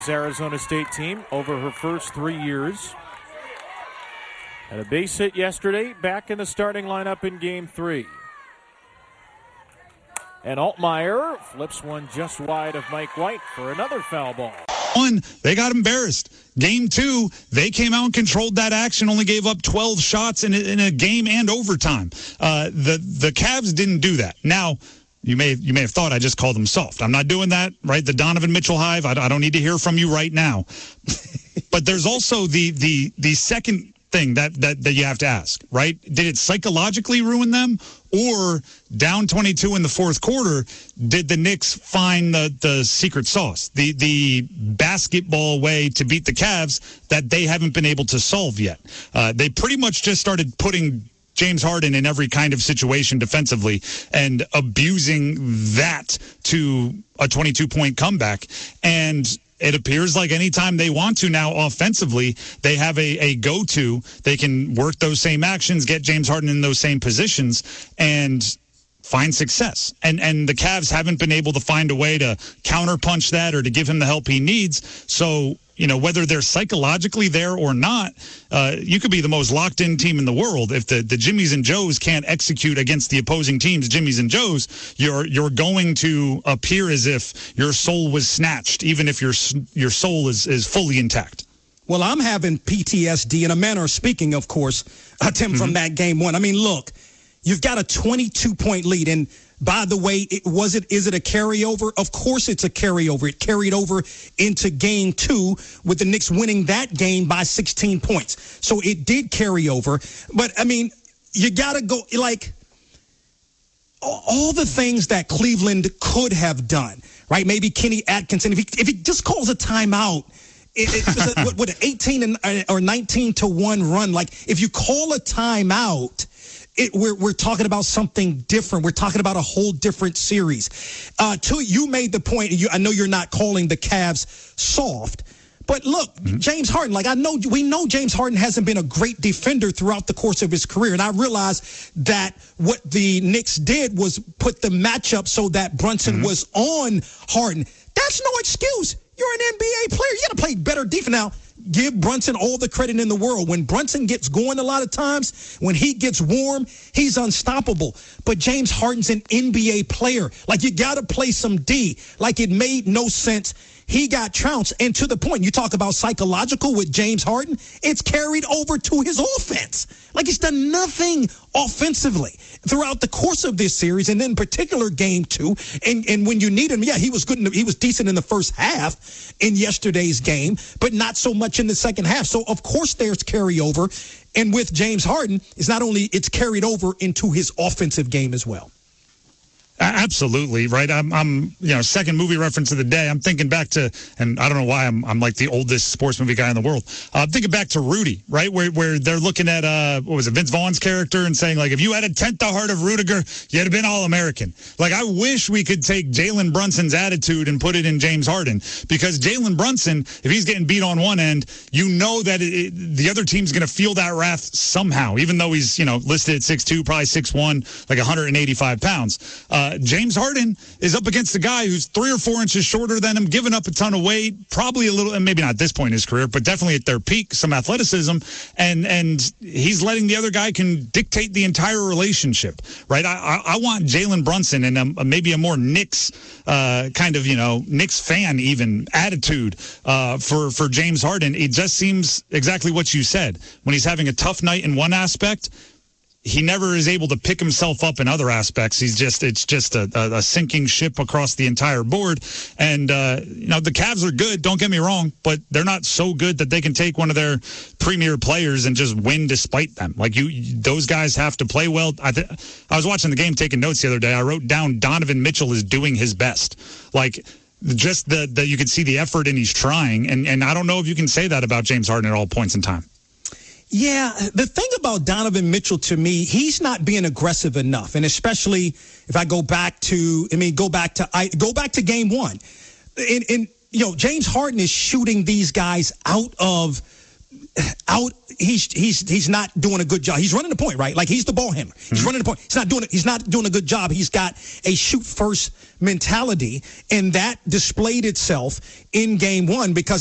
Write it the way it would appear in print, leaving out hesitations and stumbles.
Arizona State team over her first 3 years. Had a base hit yesterday, back in the starting lineup in Game 3. And Altmaier flips one just wide of Mike White for another foul ball. One, they got embarrassed. Game 2, they came out and controlled that action, only gave up 12 shots in a game and overtime. The Cavs didn't do that. Now, you may have thought I just called them soft. I'm not doing that, right? The Donovan Mitchell hive, I don't need to hear from you right now. But there's also the second thing that you have to ask, right? Did it psychologically ruin them? Or down 22 in the fourth quarter, did the Knicks find the secret sauce, the basketball way to beat the Cavs that they haven't been able to solve yet? They pretty much just started putting James Harden in every kind of situation defensively and abusing that to a 22-point comeback. And it appears like anytime they want to now offensively, they have a go-to. They can work those same actions, get James Harden in those same positions, and find success. And the Cavs haven't been able to find a way to counterpunch that or to give him the help he needs. So, whether they're psychologically there or not, you could be the most locked-in team in the world. If the Jimmies and Joes can't execute against the opposing team's Jimmies and Joes, you're going to appear as if your soul was snatched, even if your soul is fully intact. Well, I'm having PTSD in a manner of speaking, of course, Tim, from that game one. I mean, look, you've got a 22-point lead, and by the way, is it a carryover? Of course it's a carryover. It carried over into Game 2 with the Knicks winning that game by 16 points. So it did carry over. But, I mean, you got to go, like, all the things that Cleveland could have done, right? Maybe Kenny Atkinson, if he just calls a timeout, it was an 18 or 19-1 run. Like, if you call a timeout, we're talking about something different. We're talking about a whole different series. You made the point, I know you're not calling the Cavs soft, but look, James Harden, we know James Harden hasn't been a great defender throughout the course of his career, and I realize that what the Knicks did was put the matchup so that Brunson was on Harden. That's no excuse. You're an NBA player. You got to play better defense. Now, give Brunson all the credit in the world. When Brunson gets going a lot of times, when he gets warm, he's unstoppable. But James Harden's an NBA player. Like, you got to play some D. Like, it made no sense. He got trounced. And to the point, you talk about psychological with James Harden, it's carried over to his offense. Like, he's done nothing offensively throughout the course of this series, and in particular Game 2. And when you need him, he was good. He was decent in the first half in yesterday's game, but not so much in the second half. So, of course, there's carryover. And with James Harden, it's carried over into his offensive game as well. Absolutely, right. I'm second movie reference of the day. I'm thinking back to, and I don't know why I'm like the oldest sports movie guy in the world. I'm thinking back to Rudy, right, where they're looking at Vince Vaughn's character and saying, like, if you had a tenth the heart of Rudiger, you'd have been All-American. Like, I wish we could take Jalen Brunson's attitude and put it in James Harden, because Jalen Brunson, if he's getting beat on one end, that the other team's going to feel that wrath somehow, even though he's listed at 6'2", probably 6'1", like 185 pounds. James Harden is up against a guy who's 3 or 4 inches shorter than him, giving up a ton of weight, probably a little, and maybe not at this point in his career, but definitely at their peak, some athleticism, and he's letting the other guy can dictate the entire relationship, right? I want Jalen Brunson and maybe a more Knicks Knicks fan even attitude for James Harden. It just seems exactly what you said. When he's having a tough night in one aspect, he never is able to pick himself up in other aspects. It's just a sinking ship across the entire board. And, the Cavs are good, don't get me wrong, but they're not so good that they can take one of their premier players and just win despite them. Like, those guys have to play well. I was watching the game, taking notes the other day. I wrote down Donovan Mitchell is doing his best. Like, just that you can see the effort and he's trying. And I don't know if you can say that about James Harden at all points in time. Yeah, the thing about Donovan Mitchell, to me, he's not being aggressive enough, and especially if I go back to Game 1, and James Harden is shooting these guys out of he's not doing a good job. He's running the point, right? Like, he's the ball handler. He's running the point. He's not doing a good job. He's got a shoot first mentality, and that displayed itself in game one because